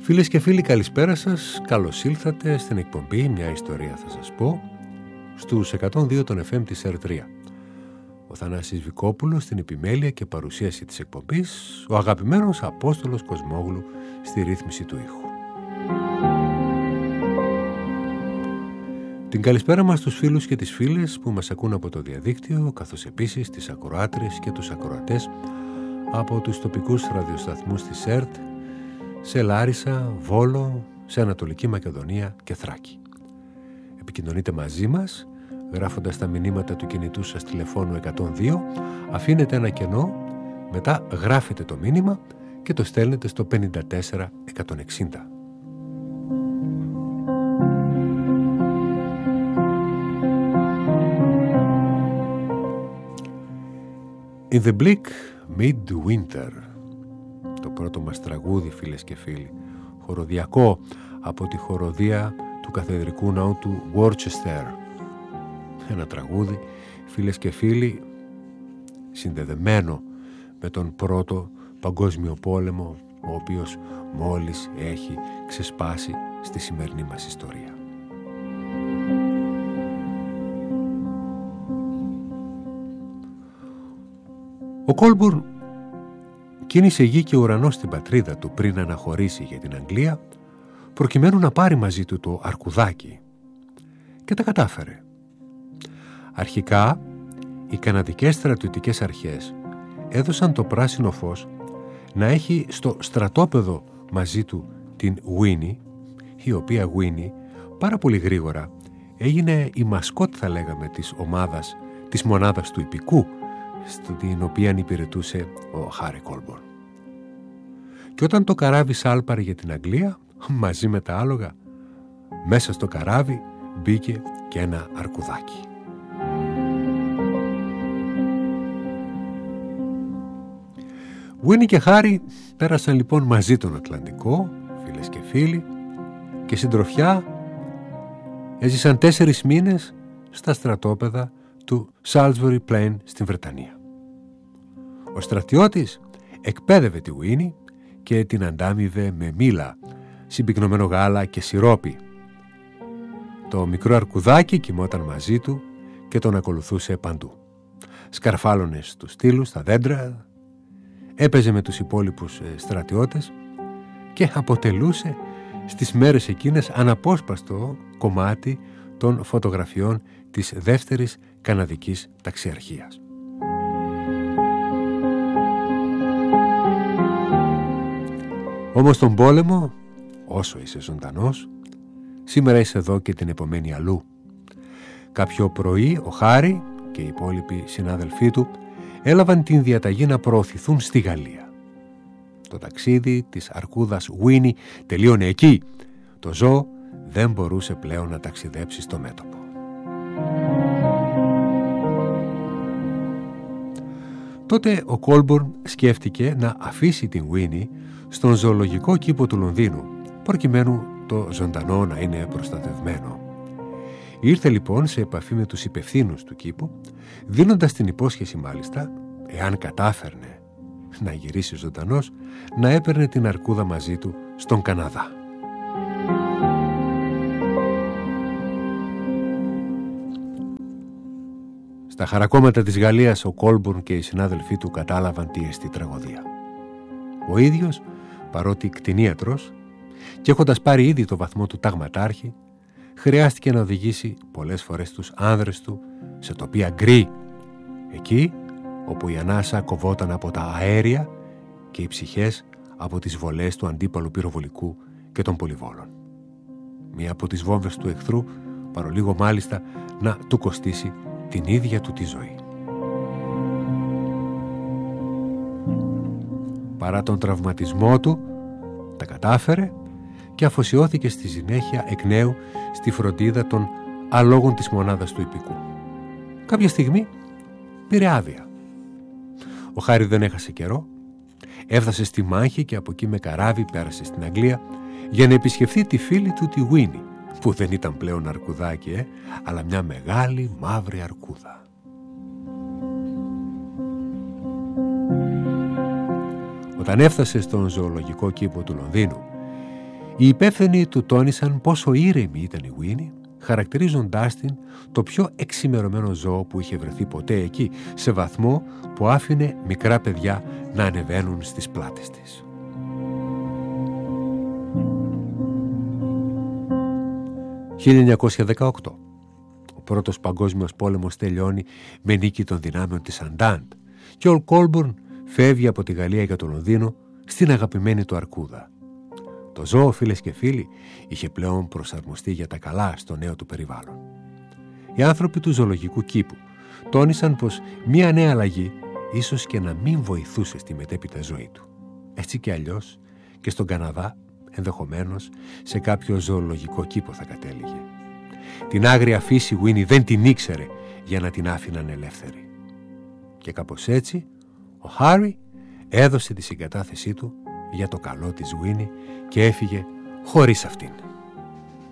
Φίλες και φίλοι, καλησπέρα σας. Καλώς ήλθατε στην εκπομπή «Μια ιστορία θα σας πω» στους 102 των FM της ΕΡΤ3. Ο Θανάσης Βικόπουλος στην επιμέλεια και παρουσίαση της εκπομπής, ο αγαπημένος Απόστολος Κοσμόγλου στη ρύθμιση του ήχου. Την καλησπέρα μας στους φίλους και τις φίλες που μας ακούν από το διαδίκτυο, καθώς επίσης τις ακροάτρες και τους ακροατές από τους τοπικούς ραδιοσταθμούς της ΕΡΤ, σε Λάρισα, Βόλο, σε Ανατολική Μακεδονία και Θράκη. Επικοινωνείτε μαζί μας γράφοντας τα μηνύματα του κινητού σας τηλεφώνου 102, αφήνετε ένα κενό, μετά γράφετε το μήνυμα και το στέλνετε στο 54160. In the bleak midwinter, το πρώτο μας τραγούδι, φίλες και φίλοι, χοροδιακό από τη χοροδία του Καθεδρικού Ναού του Worcester. Ένα τραγούδι, φίλες και φίλοι, συνδεδεμένο με τον Πρώτο Παγκόσμιο Πόλεμο, ο οποίος μόλις έχει ξεσπάσει στη σημερινή μας ιστορία. Ο Κόλμπουρν κίνησε γη και ουρανό στην πατρίδα του πριν αναχωρήσει για την Αγγλία, προκειμένου να πάρει μαζί του το αρκουδάκι, και τα κατάφερε. Αρχικά, οι καναδικές στρατιωτικές αρχές έδωσαν το πράσινο φως να έχει στο στρατόπεδο μαζί του την Winnie, η οποία Winnie πάρα πολύ γρήγορα έγινε η μασκότ, θα λέγαμε, της μονάδας του υπηκού, στην οποία υπηρετούσε ο Χάρι Κόλμπουρν. Και όταν το καράβι σάλπαρε για την Αγγλία, μαζί με τα άλογα, μέσα στο καράβι μπήκε και ένα αρκουδάκι. Winnie και Χάρι πέρασαν λοιπόν μαζί τον Ατλαντικό, φίλες και φίλοι, και συντροφιά έζησαν 4 μήνες στα στρατόπεδα του Salisbury Plain στην Βρετανία. Ο στρατιώτης εκπαίδευε τη Winnie και την αντάμιβε με μήλα, συμπυκνωμένο γάλα και σιρόπι. Το μικρό αρκουδάκι κοιμόταν μαζί του και τον ακολουθούσε παντού. Σκαρφάλωνε στους στήλους, στα δέντρα, έπαιζε με τους υπόλοιπους στρατιώτες και αποτελούσε στις μέρες εκείνες αναπόσπαστο κομμάτι των φωτογραφιών της δεύτερης καναδικής ταξιαρχίας. Όμως τον πόλεμο, όσο είσαι ζωντανός, σήμερα είσαι εδώ και την επομένη αλλού. Κάποιο πρωί ο Χάρι και οι υπόλοιποι συνάδελφοί του έλαβαν την διαταγή να προωθηθούν στη Γαλλία. Το ταξίδι της αρκούδας Winnie τελείωνε εκεί. Το ζώο δεν μπορούσε πλέον να ταξιδέψει στο μέτωπο. Τότε ο Κόλμπουρν σκέφτηκε να αφήσει την Winnie στον ζωολογικό κήπο του Λονδίνου, προκειμένου το ζωντανό να είναι προστατευμένο. Ήρθε λοιπόν σε επαφή με τους υπευθύνους του κήπου, δίνοντας την υπόσχεση μάλιστα, εάν κατάφερνε να γυρίσει ζωντανός, να έπαιρνε την αρκούδα μαζί του στον Καναδά. Στα χαρακόμματα της Γαλλίας ο Κόλμπουρν και οι συνάδελφοί του κατάλαβαν τι εστί τραγωδία. Ο ίδιος, παρότι κτηνίατρος και έχοντας πάρει ήδη το βαθμό του ταγματάρχη, χρειάστηκε να οδηγήσει πολλές φορές τους άνδρες του σε τοπία γκρι, εκεί όπου η ανάσα κοβόταν από τα αέρια και οι ψυχές από τις βολές του αντίπαλου πυροβολικού και των πολυβόλων. Μία από τις βόμβες του εχθρού, παρολίγο μάλιστα να του κοστίσει την ίδια του τη ζωή. Παρά τον τραυματισμό του, τα κατάφερε και αφοσιώθηκε στη συνέχεια εκ νέου στη φροντίδα των αλόγων της μονάδας του υπηκού. Κάποια στιγμή πήρε άδεια. Ο Χάρι δεν έχασε καιρό, έφτασε στη μάχη και από εκεί με καράβι πέρασε στην Αγγλία για να επισκεφθεί τη φίλη του τη Winnie, που δεν ήταν πλέον αρκουδάκι, αλλά μια μεγάλη μαύρη αρκούδα. Όταν έφτασε στον ζωολογικό κήπο του Λονδίνου, Οι υπεύθυνοι του τόνισαν πόσο ήρεμη ήταν η Winnie, χαρακτηρίζοντάς την το πιο εξημερωμένο ζώο που είχε βρεθεί ποτέ εκεί, σε βαθμό που άφηνε μικρά παιδιά να ανεβαίνουν στις πλάτες της. «1918. Ο πρώτος παγκόσμιος πόλεμος τελειώνει με νίκη των δυνάμεων της Αντάντ και ο Κόλμπουρν φεύγει από τη Γαλλία για το Λονδίνο στην αγαπημένη του αρκούδα. Το ζώο, φίλες και φίλοι, είχε πλέον προσαρμοστεί για τα καλά στο νέο του περιβάλλον. Οι άνθρωποι του ζωολογικού κήπου τόνισαν πως μία νέα αλλαγή ίσως και να μην βοηθούσε στη μετέπειτα ζωή του. Έτσι και αλλιώς και στον Καναδά, ενδεχομένως σε κάποιο ζωολογικό κήπο θα κατέληγε. Την άγρια φύση Winnie δεν την ήξερε για να την άφηναν ελεύθερη. Και κάπως έτσι ο Χάρι έδωσε τη συγκατάθεσή του για το καλό της Winnie και έφυγε χωρίς αυτήν.